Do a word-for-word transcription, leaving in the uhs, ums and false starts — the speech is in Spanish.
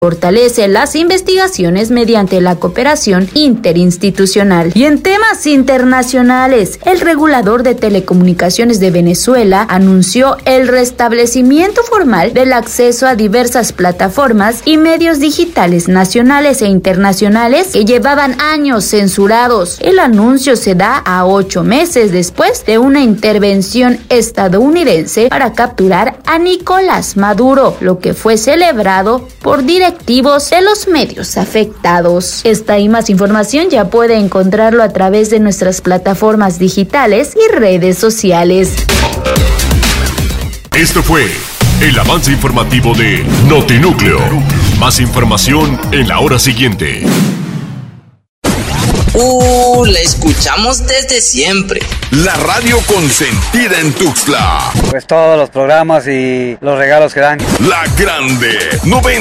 fortalece las investigaciones mediante la cooperación interinstitucional. Y en temas internacionales, el regulador de telecomunicaciones de Venezuela anunció el restablecimiento formal del acceso a diversas plataformas y medios digitales nacionales e internacionales que llevaban años censurados. El anuncio se da a ocho meses después de una intervención estadounidense para capturar a Nicolás Maduro, lo que fue celebrado por directivos de los medios afectados. Esta y más información ya puede encontrarlo a través de nuestras plataformas digitales y redes sociales. Esto fue el avance informativo de Notinúcleo. Más información en la hora siguiente. Uh, la escuchamos desde siempre. La radio consentida en Tuxtla. Pues todos los programas y los regalos que dan. La Grande noventa.